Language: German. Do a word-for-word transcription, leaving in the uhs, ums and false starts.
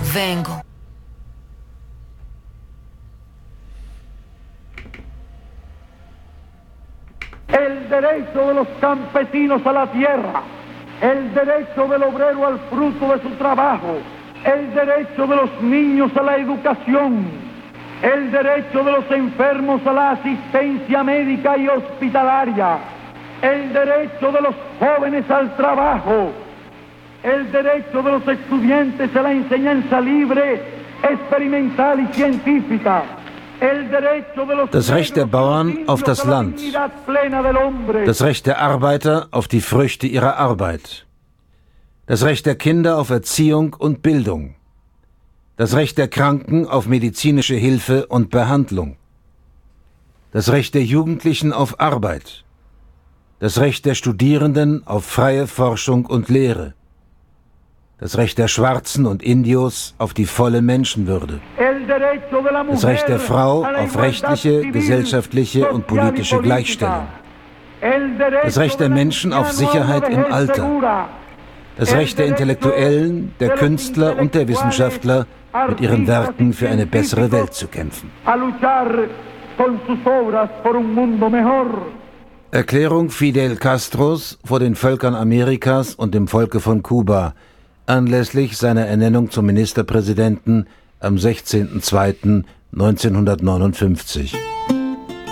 Vengo. El derecho de los campesinos a la tierra, el derecho del obrero al fruto de su trabajo, el derecho de los niños a la educación, el derecho de los enfermos a la asistencia médica y hospitalaria, el derecho de los jóvenes al trabajo, el derecho de los estudiantes a la enseñanza libre, experimental y científica, el derecho de los das Recht der Bauern auf das Land, das Recht der Arbeiter auf die Früchte ihrer Arbeit, das Recht der Kinder auf Erziehung und Bildung, das Recht der Kranken auf medizinische Hilfe und Behandlung, das Recht der Jugendlichen auf Arbeit, das Recht der Studierenden auf freie Forschung und Lehre, das Recht der Schwarzen und Indios auf die volle Menschenwürde, das Recht der Frau auf rechtliche, gesellschaftliche und politische Gleichstellung, das Recht der Menschen auf Sicherheit im Alter, das Recht der Intellektuellen, der Künstler und der Wissenschaftler, mit ihren Werken für eine bessere Welt zu kämpfen. Erklärung Fidel Castros vor den Völkern Amerikas und dem Volke von Kuba anlässlich seiner Ernennung zum Ministerpräsidenten am sechzehnten zweiten neunzehnhundertneunundfünfzig.